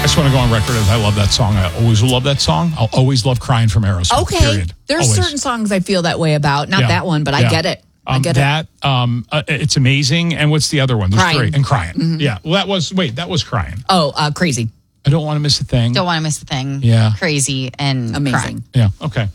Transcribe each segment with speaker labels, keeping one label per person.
Speaker 1: just want to go on record as I love that song. I always will love that song. I'll always love Crying from Aerosmith.
Speaker 2: Okay.
Speaker 1: Period.
Speaker 2: There's
Speaker 1: Always.
Speaker 2: certain songs I feel that way about. Not that one, but I get it. I get it.
Speaker 1: It's amazing. And what's the other one? There's
Speaker 2: Crying.
Speaker 1: three. And Crying. Mm-hmm. Yeah. Well, that was Crying.
Speaker 2: Oh, Crazy.
Speaker 1: I Don't Want to Miss a Thing.
Speaker 3: Don't Want to Miss a Thing.
Speaker 1: Yeah.
Speaker 3: Crazy and
Speaker 2: Amazing.
Speaker 3: Crying.
Speaker 1: Yeah. Okay.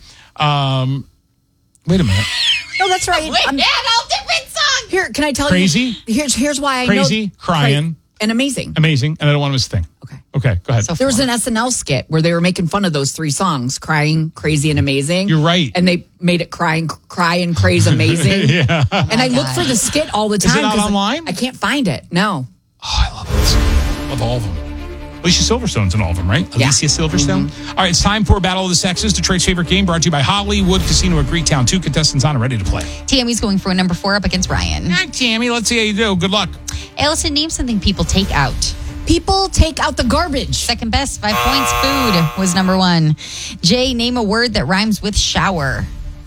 Speaker 1: Wait a minute.
Speaker 2: No, that's right.
Speaker 3: Wait, all different songs.
Speaker 2: Here, can I tell
Speaker 1: Crazy?
Speaker 2: you? Here's why I know.
Speaker 1: Crazy, Crying.
Speaker 2: And Amazing.
Speaker 1: Amazing. And I Don't Want to Miss a Thing. Okay. Go ahead.
Speaker 3: So
Speaker 2: There was an SNL skit where they were making fun of those three songs, Crying, Crazy, and Amazing.
Speaker 1: You're right.
Speaker 2: And they made it Cry and Craze Amazing.
Speaker 1: Yeah.
Speaker 2: And I look for the skit all the time.
Speaker 1: Is it out
Speaker 2: 'cause
Speaker 1: online?
Speaker 2: I can't find it. No.
Speaker 1: Oh, I love this. Love all of them. Alicia Silverstone's in all of them, right?
Speaker 2: Yeah.
Speaker 1: Alicia Silverstone. All right, it's time for Battle of the Sexes, Detroit's favorite game, brought to you by Hollywood Casino at Greektown. 2 contestants on and ready to play.
Speaker 3: Tammy's going for a number 4 up against Ryan.
Speaker 1: All right, Tammy, let's see how you do. Good luck.
Speaker 3: Allison, name something people take out.
Speaker 2: People take out the garbage.
Speaker 3: Second best, 5 points. Food was number 1. Jay, name a word that rhymes with shower.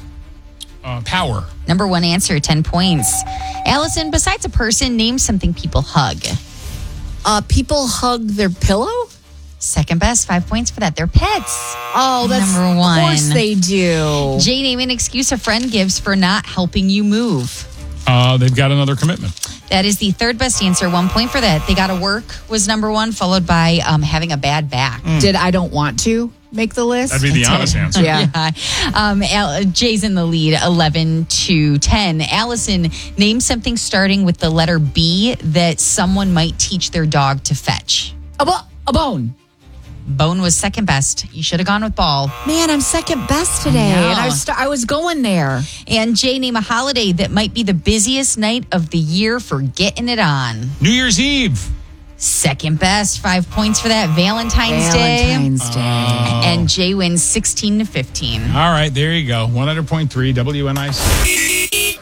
Speaker 1: Power.
Speaker 3: Number 1 answer, 10 points. Allison, besides a person, name something people hug.
Speaker 2: People hug their pillow?
Speaker 3: Second best, 5 points for that. They're pets.
Speaker 2: Oh, that's
Speaker 3: number 1.
Speaker 2: Of course they do.
Speaker 3: Jay, name an excuse a friend gives for not helping you move.
Speaker 1: They've got another commitment.
Speaker 3: That is the third best answer. 1 point for that. They got to work was number 1, followed by having a bad back.
Speaker 2: Did I don't want to make the list?
Speaker 1: That'd be the honest answer.
Speaker 2: Yeah.
Speaker 3: Jay's in the lead, 11-10. Allison, name something starting with the letter B that someone might teach their dog to fetch.
Speaker 2: A bone.
Speaker 3: Bone was second best. You should have gone with ball.
Speaker 2: Man, I'm second best today.
Speaker 3: I know.
Speaker 2: And I was going there.
Speaker 3: And Jay, name a holiday that might be the busiest night of the year for getting it on.
Speaker 1: New Year's Eve.
Speaker 3: Second best, 5 points for that. Valentine's Day. And Jay wins 16-15.
Speaker 1: All right, there you go. 100.3 WNIC.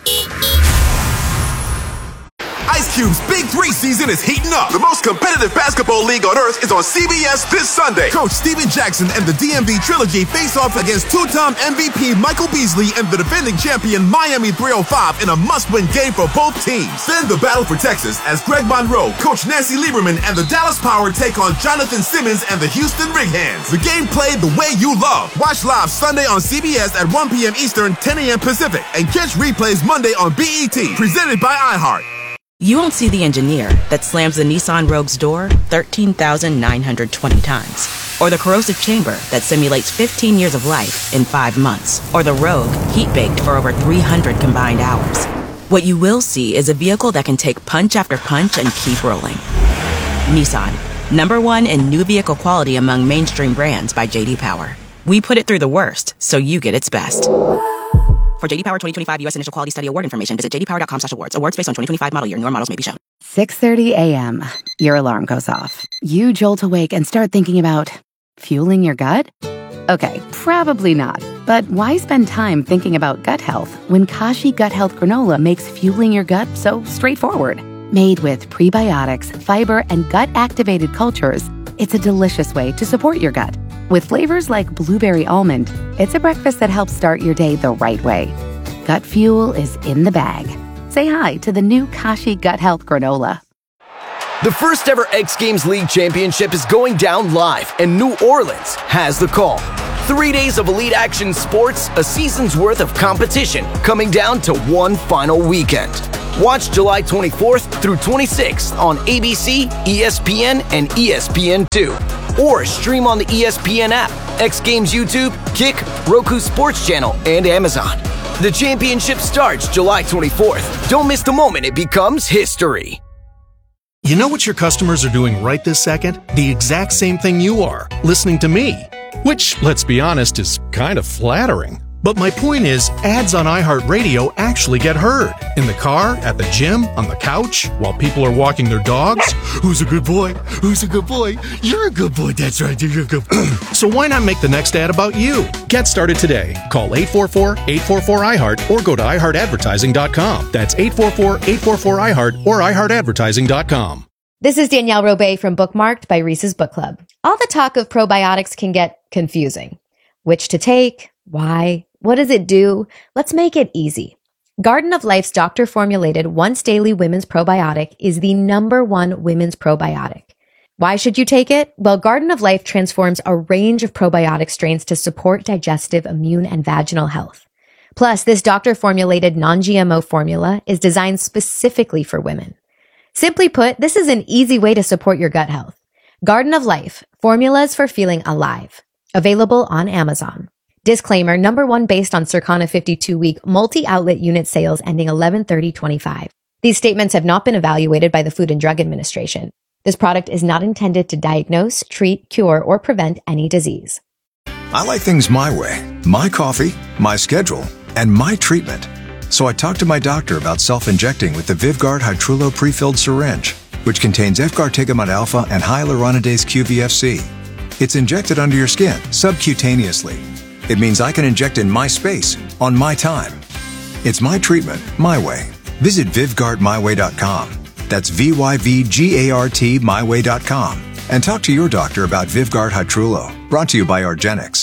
Speaker 4: Ice Cube's Big 3 season is heating up. The most competitive basketball league on earth is on CBS this Sunday. Coach Steven Jackson and the DMV Trilogy face off against two-time MVP Michael Beasley and the defending champion Miami 305 in a must-win game for both teams. Then the battle for Texas as Greg Monroe, Coach Nancy Lieberman, and the Dallas Power take on Jonathan Simmons and the Houston Rig Hands. The game played the way you love. Watch live Sunday on CBS at 1 p.m. Eastern, 10 a.m. Pacific, and catch replays Monday on BET. Presented by iHeart.
Speaker 5: You won't see the engineer that slams the Nissan Rogue's door 13,920 times. Or the corrosive chamber that simulates 15 years of life in 5 months. Or the Rogue heat-baked for over 300 combined hours. What you will see is a vehicle that can take punch after punch and keep rolling. Nissan, #1 in new vehicle quality among mainstream brands by J.D. Power. We put it through the worst, so you get its best. For J.D. Power 2025 U.S. Initial Quality Study Award information, visit jdpower.com/awards. Awards based on 2025 model year. Newer models may be shown.
Speaker 6: 6:30 a.m. Your alarm goes off. You jolt awake and start thinking about fueling your gut? Okay, probably not. But why spend time thinking about gut health when Kashi Gut Health Granola makes fueling your gut so straightforward? Made with prebiotics, fiber, and gut-activated cultures, it's a delicious way to support your gut. With flavors like blueberry almond, it's a breakfast that helps start your day the right way. Gut fuel is in the bag. Say hi to the new Kashi Gut Health Granola.
Speaker 7: The first ever X Games League Championship is going down live, and New Orleans has the call. 3 days of elite action sports, a season's worth of competition, coming down to one final weekend. Watch July 24th through 26th on ABC, ESPN, and ESPN2. Or stream on the ESPN app, X Games YouTube, Kick, Roku Sports Channel, and Amazon. The championship starts July 24th. Don't miss the moment it becomes history.
Speaker 8: You know what your customers are doing right this second? The exact same thing you are, listening to me. Which, let's be honest, is kind of flattering. But my point is, ads on iHeartRadio actually get heard. In the car, at the gym, on the couch, while people are walking their dogs. Who's a good boy? Who's a good boy? You're a good boy. That's right. You're a good boy. So why not make the next ad about you? Get started today. Call 844-844-iHeart or go to iHeartAdvertising.com. That's 844-844-iHeart or iHeartAdvertising.com.
Speaker 9: This is Danielle Robay from Bookmarked by Reese's Book Club. All the talk of probiotics can get confusing. Which to take? Why? What does it do? Let's make it easy. Garden of Life's doctor-formulated once-daily women's probiotic is the #1 women's probiotic. Why should you take it? Well, Garden of Life transforms a range of probiotic strains to support digestive, immune, and vaginal health. Plus, this doctor-formulated non-GMO formula is designed specifically for women. Simply put, this is an easy way to support your gut health. Garden of Life, formulas for feeling alive. Available on Amazon. Disclaimer, number one based on Circana 52-week multi-outlet unit sales ending 11/30/25. These statements have not been evaluated by the Food and Drug Administration. This product is not intended to diagnose, treat, cure, or prevent any disease.
Speaker 10: I like things my way. My coffee, my schedule, and my treatment. So I talked to my doctor about self-injecting with the Vyvgart Hytrulo pre-filled syringe, which contains efgartigimod alpha and hyaluronidase QVFC. It's injected under your skin, subcutaneously. It means I can inject in my space, on my time. It's my treatment, my way. Visit VyvgartMyWay.com. That's VYVGART myway.com. And talk to your doctor about Vyvgart Hytrulo. Brought to you by Argenix.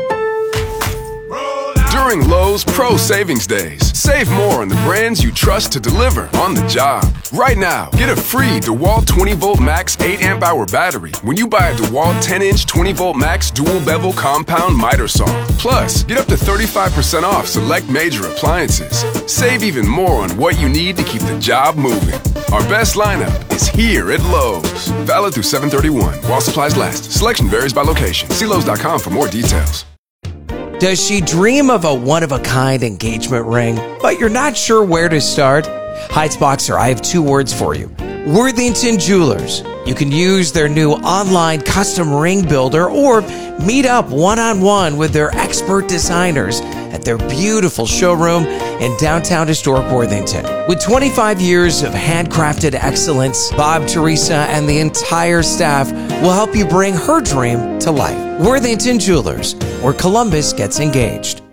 Speaker 11: During Lowe's Pro Savings Days, save more on the brands you trust to deliver on the job. Right now, get a free DeWalt 20-volt max 8-amp-hour battery when you buy a DeWalt 10-inch 20-volt max dual-bevel compound miter saw. Plus, get up to 35% off select major appliances. Save even more on what you need to keep the job moving. Our best lineup is here at Lowe's. Valid through 7/31 while supplies last. Selection varies by location. See Lowe's.com for more details.
Speaker 12: Does she dream of a one-of-a-kind engagement ring, but you're not sure where to start? Heights Boxer, I have two words for you. Worthington Jewelers. You can use their new online custom ring builder or meet up one-on-one with their expert designers at their beautiful showroom in downtown historic Worthington. With 25 years of handcrafted excellence, Bob, Teresa, and the entire staff will help you bring her dream to life. Worthington Jewelers, where Columbus gets engaged.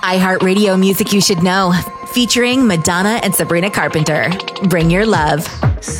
Speaker 13: iHeartRadio music you should know, featuring Madonna and Sabrina Carpenter. Bring your love.